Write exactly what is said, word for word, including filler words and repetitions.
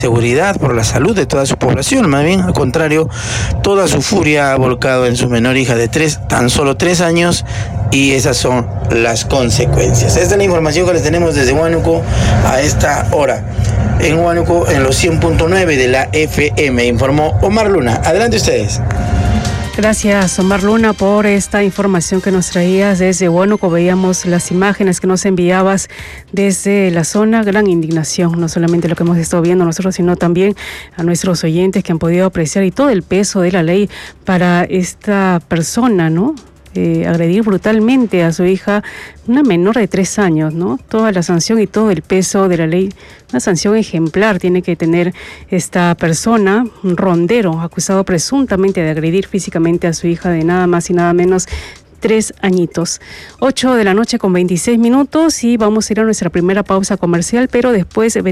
seguridad, por la salud de toda su población. Más bien, al contrario, toda su furia ha volcado en su menor hija de tres, tan solo tres años, y esas son las consecuencias. Esta es la información que les tenemos desde Huánuco a esta hora. En Huánuco, en los cien punto nueve de la F M, informó Omar Luna. Adelante ustedes. Gracias, Omar Luna, por esta información que nos traías desde Huánuco. Veíamos las imágenes que nos enviabas desde la zona. Gran indignación, no solamente lo que hemos estado viendo nosotros, sino también a nuestros oyentes que han podido apreciar y todo el peso de la ley para esta persona, ¿no? Eh, agredir brutalmente a su hija, una menor de tres años, ¿no? Toda la sanción y todo el peso de la ley, una sanción ejemplar tiene que tener esta persona, un rondero, acusado presuntamente de agredir físicamente a su hija de nada más y nada menos tres añitos. Ocho de la noche con veintiséis minutos y vamos a ir a nuestra primera pausa comercial, pero después